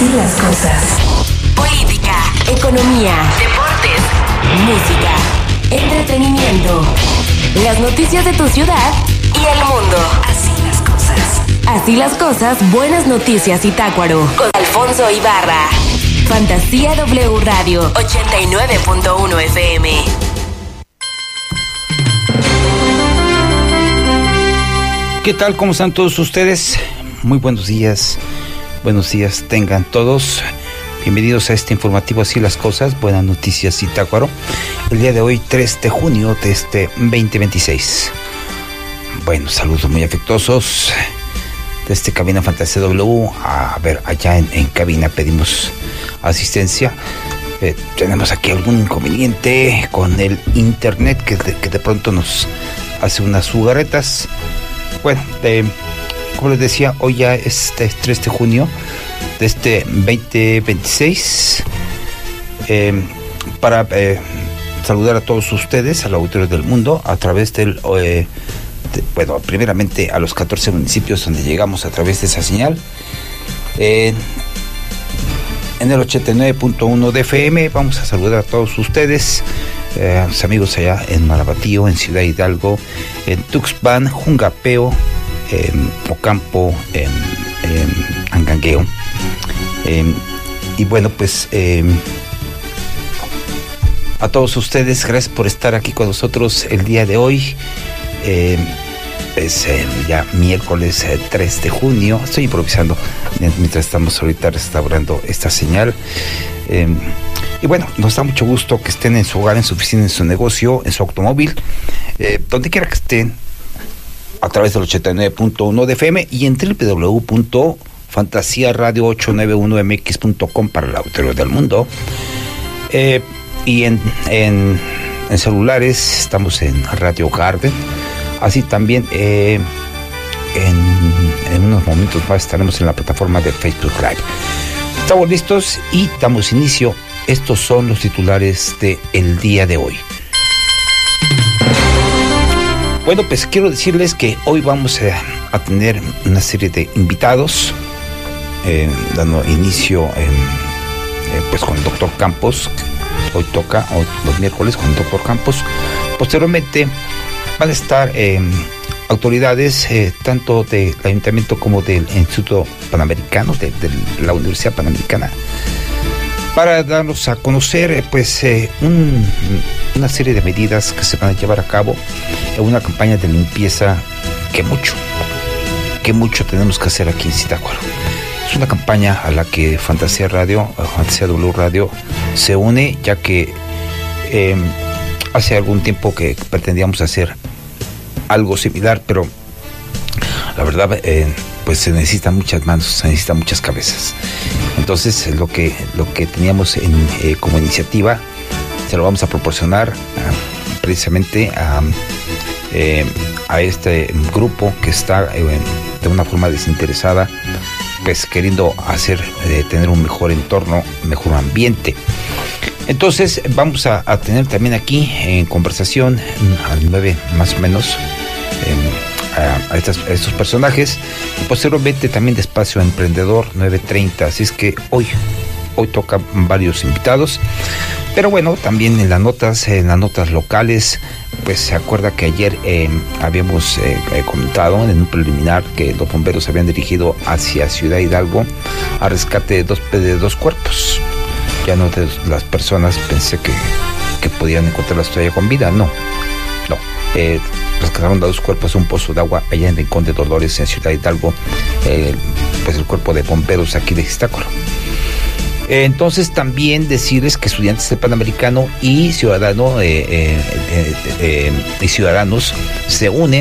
Así las cosas. Política, economía, deportes, música, entretenimiento. Las noticias de tu ciudad y el mundo. Así las cosas. Así las cosas, buenas noticias Zitácuaro. Con Alfonso Ibarra. Fantasía W Radio 89.1 FM. ¿Qué tal? ¿Cómo están todos ustedes? Muy buenos días. Buenos días tengan todos. Bienvenidos a este informativo Así las cosas, buenas noticias Zitácuaro. El día de hoy, 3 de junio de este 2026. Bueno, saludos muy afectuosos desde Cabina Fantasía W. A ver, allá en cabina pedimos asistencia. Tenemos aquí algún inconveniente con el internet que de pronto nos hace unas jugarretas. Bueno, como les decía, hoy ya es 3 de junio de este 2026. Para saludar a todos ustedes, al auditorio del mundo, a través del... primeramente a los 14 municipios donde llegamos a través de esa señal. En el 89.1 de FM, vamos a saludar a todos ustedes, a los amigos allá en Marabatío, en Ciudad Hidalgo, en Tuxpan, Jungapeo, en Ocampo, en Angangueo. Y bueno, pues a todos ustedes, gracias por estar aquí con nosotros el día de hoy. Es ya miércoles 3 de junio. Estoy improvisando mientras estamos ahorita restaurando esta señal. Y bueno, nos da mucho gusto que estén en su hogar, en su oficina, en su negocio, en su automóvil, donde quiera que estén, a través del 89.1 de FM y en www.fantasiaradio891mx.com para el auditorio del mundo. Y en celulares estamos en Radio Garden. Así también en unos momentos más estaremos en la plataforma de Facebook Live. Estamos listos y damos inicio. Estos son los titulares del día de hoy. Bueno, pues quiero decirles que hoy vamos a tener una serie de invitados, dando inicio pues con el doctor Campos. Hoy toca los miércoles con el doctor Campos. Posteriormente van a estar autoridades tanto del Ayuntamiento como del Instituto Panamericano, de la Universidad Panamericana, para darnos a conocer una serie de medidas que se van a llevar a cabo en una campaña de limpieza que mucho tenemos que hacer aquí en Zitácuaro. Es una campaña a la que Fantasía W Radio se une, ya que hace algún tiempo que pretendíamos hacer algo similar, pero la verdad pues se necesitan muchas manos, se necesitan muchas cabezas. Entonces lo que teníamos como iniciativa se lo vamos a proporcionar precisamente a este grupo que está de una forma desinteresada, pues queriendo tener un mejor entorno, un mejor ambiente. Entonces vamos a tener también aquí en conversación al 9 más o menos a estos personajes, y posteriormente también de Espacio Emprendedor 9:30. Así es que hoy tocan varios invitados. Pero bueno, también en las notas locales, pues se acuerda que ayer habíamos comentado en un preliminar que los bomberos habían dirigido hacia Ciudad Hidalgo a rescate de dos cuerpos. Ya no de las personas, pensé que podían encontrarlas todavía con vida. No. Rescataron a 2 cuerpos de un pozo de agua allá en Rincón de Dolores, en Ciudad Hidalgo, pues el cuerpo de bomberos aquí de Zitácuaro. Entonces también decirles que estudiantes del Panamericano y ciudadanos se unen